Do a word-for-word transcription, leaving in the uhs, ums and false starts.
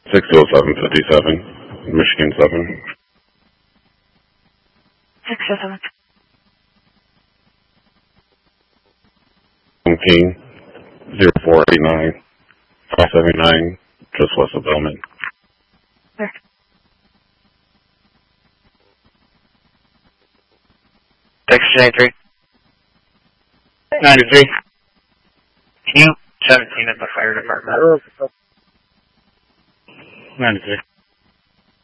six oh seven fifty-seven, Michigan seven. six oh seven. King, zero four eight nine, five seven nine, just west of Bellman. Sure. Texas ninety-three. ninety-three. Can you seventeen at the fire department? ninety-three.